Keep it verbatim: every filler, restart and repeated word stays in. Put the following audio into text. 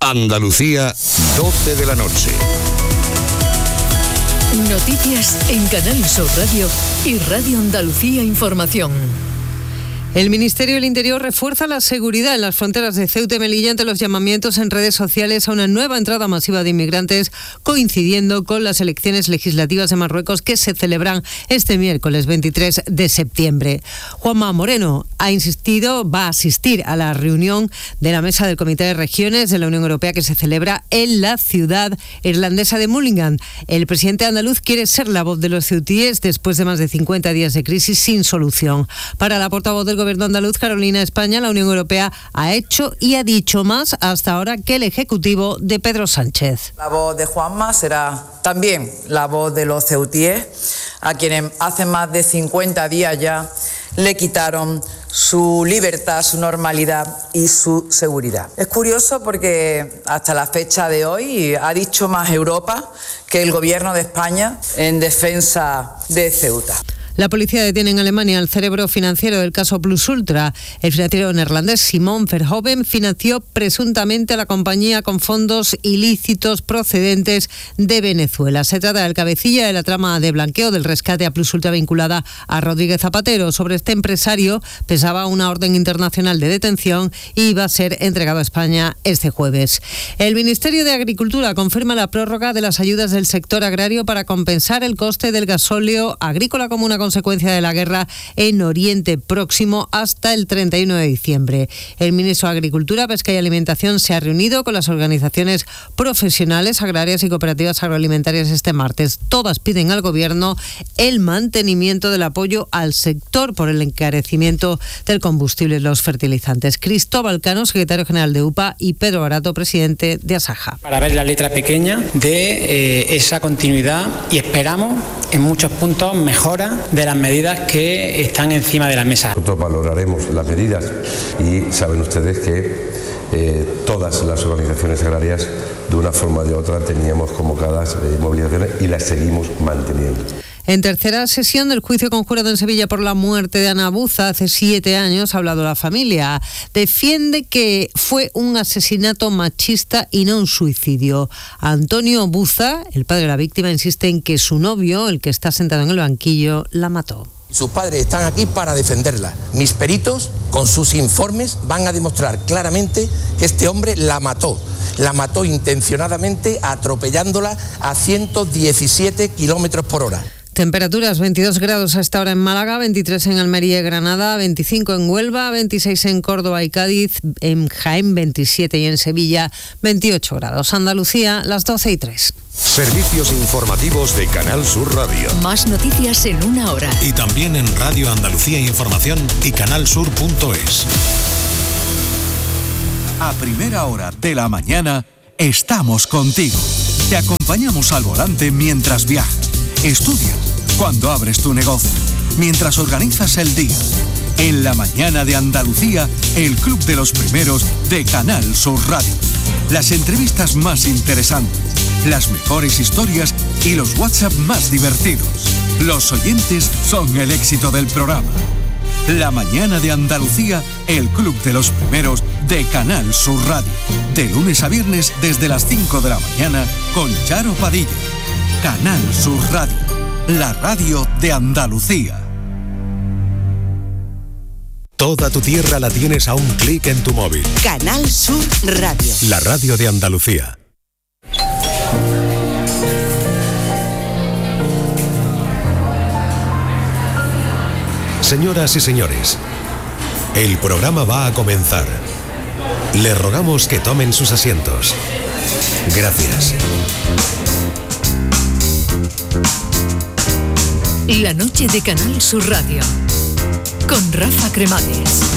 Andalucía, doce de la noche. Noticias en Canal Sur Radio y Radio Andalucía Información. El Ministerio del Interior refuerza la seguridad en las fronteras de Ceuta y Melilla ante los llamamientos en redes sociales a una nueva entrada masiva de inmigrantes, coincidiendo con las elecciones legislativas de Marruecos que se celebran este miércoles veintitrés de septiembre. Juanma Moreno ha insistido, va a asistir a la reunión de la Mesa del Comité de Regiones de la Unión Europea que se celebra en la ciudad irlandesa de Mullingar. El presidente andaluz quiere ser la voz de los ceutíes después de más de cincuenta días de crisis sin solución. Para la portavoz del Gobierno andaluz, Carolina España, la Unión Europea ha hecho y ha dicho más hasta ahora que el Ejecutivo de Pedro Sánchez. La voz de Juanma será también la voz de los ceutíes, a quienes hace más de cincuenta días ya le quitaron su libertad, su normalidad y su seguridad. Es curioso porque hasta la fecha de hoy ha dicho más Europa que el Gobierno de España en defensa de Ceuta. La policía detiene en Alemania al cerebro financiero del caso Plus Ultra. El financiero neerlandés Simon Verhoeven financió presuntamente a la compañía con fondos ilícitos procedentes de Venezuela. Se trata del cabecilla de la trama de blanqueo del rescate a Plus Ultra vinculada a Rodríguez Zapatero. Sobre este empresario pesaba una orden internacional de detención y iba a ser entregado a España este jueves. El Ministerio de Agricultura confirma la prórroga de las ayudas del sector agrario para compensar el coste del gasóleo agrícola como una consecuencia de la guerra en Oriente Próximo hasta el treinta y uno de diciembre. El ministro de Agricultura, Pesca y Alimentación se ha reunido con las organizaciones profesionales agrarias y cooperativas agroalimentarias este martes. Todas piden al Gobierno el mantenimiento del apoyo al sector por el encarecimiento del combustible y los fertilizantes. Cristóbal Cano, secretario general de U P A, y Pedro Barato, presidente de Asaja. Para ver la letra pequeña de eh, esa continuidad y esperamos en muchos puntos mejora de las medidas que están encima de la mesa. Nosotros valoraremos las medidas y saben ustedes que eh, todas las organizaciones agrarias de una forma o de otra teníamos convocadas eh, movilizaciones y las seguimos manteniendo. En tercera sesión del juicio conjurado en Sevilla por la muerte de Ana Buza hace siete años ha hablado la familia. Defiende que fue un asesinato machista y no un suicidio. Antonio Buza, el padre de la víctima, insiste en que su novio, el que está sentado en el banquillo, la mató. Sus padres están aquí para defenderla. Mis peritos, con sus informes, van a demostrar claramente que este hombre la mató. La mató intencionadamente atropellándola a ciento diecisiete kilómetros por hora. Temperaturas: veintidós grados a esta hora en Málaga, veintitrés en Almería y Granada, veinticinco en Huelva, veintiséis en Córdoba y Cádiz, en Jaén veintisiete y en Sevilla veintiocho grados. Andalucía, las doce y tres. Servicios informativos de Canal Sur Radio. Más noticias en una hora. Y también en Radio Andalucía Información y canalsur punto es. A primera hora de la mañana estamos contigo. Te acompañamos al volante mientras viajas. Estudias cuando abres tu negocio, mientras organizas el día. En la mañana de Andalucía, el Club de los Primeros de Canal Sur Radio. Las entrevistas más interesantes, las mejores historias y los WhatsApp más divertidos. Los oyentes son el éxito del programa. La mañana de Andalucía, el Club de los Primeros de Canal Sur Radio. De lunes a viernes desde las cinco de la mañana con Charo Padilla. Canal Sur Radio, la radio de Andalucía. Toda tu tierra la tienes a un clic en tu móvil. Canal Sur Radio. La radio de Andalucía. Señoras y señores, el programa va a comenzar. Les rogamos que tomen sus asientos. Gracias. La noche de Canal Sur Radio con Rafa Cremades.